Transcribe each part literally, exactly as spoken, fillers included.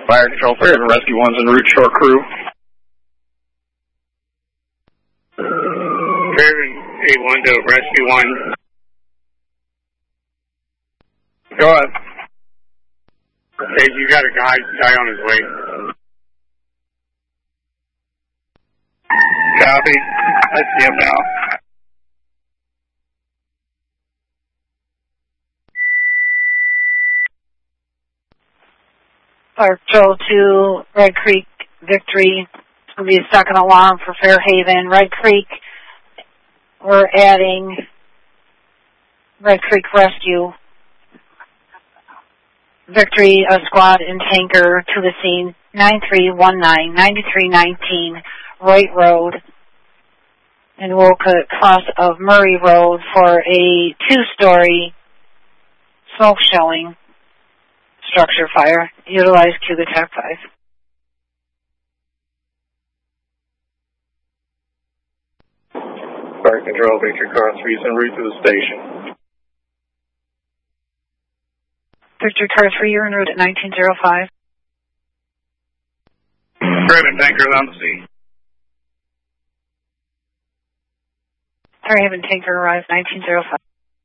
Fire Control, Fire Rescue one's en route, short crew. Caravan A one to Rescue one. Go ahead. Hey, you got a guy, guy on his way. Copy. I see him now. Fire Patrol to Red Creek Victory. It's going to be a second alarm for Fairhaven. Red Creek, we're adding Red Creek Rescue. Victory, a squad and tanker to the scene. nine three one nine, ninety-three nineteen, Wright Road. And we'll cut cross of Murray Road for a two-story smoke showing structure fire. Utilize Cube Attack five. Fire Control, Victory Car three is en route to the station. Victory Car three, you're en route at nineteen oh five. Caravan tanker on the scene. Fairhaven tanker arrives nineteen oh five.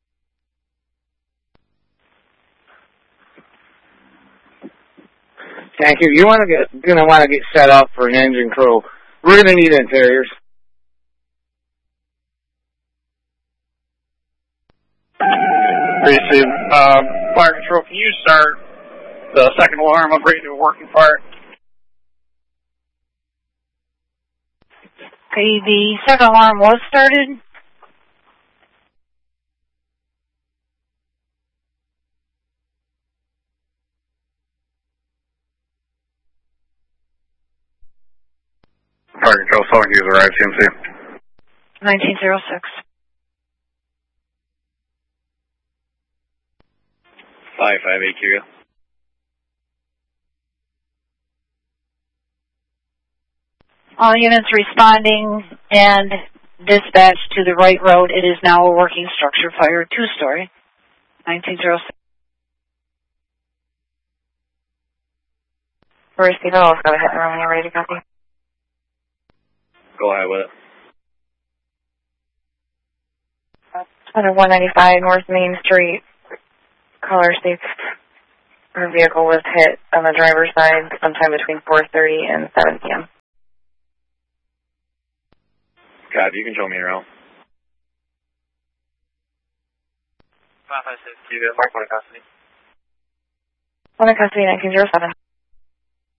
Thank you. You want to get gonna want to get set up for an engine crew. We're gonna need interiors. Receive. Uh, Fire Control, can you start the second alarm? I'm ready to a working fire. Okay, the second alarm was started. Fire Control, Southern User arrived, C M C. nineteen oh six. five five A Q. All units responding and dispatch to the Wright Road. It is now a working structure fire, two-story. nineteen oh six. Where's the middle? Go ahead and run when you're ready to copy. Go ahead with it. one ninety-five North Main Street. Caller states her vehicle was hit on the driver's side sometime between four thirty and seven p.m. God, you can show me around. five five six, Mark one in custody. One in custody, nineteen oh seven.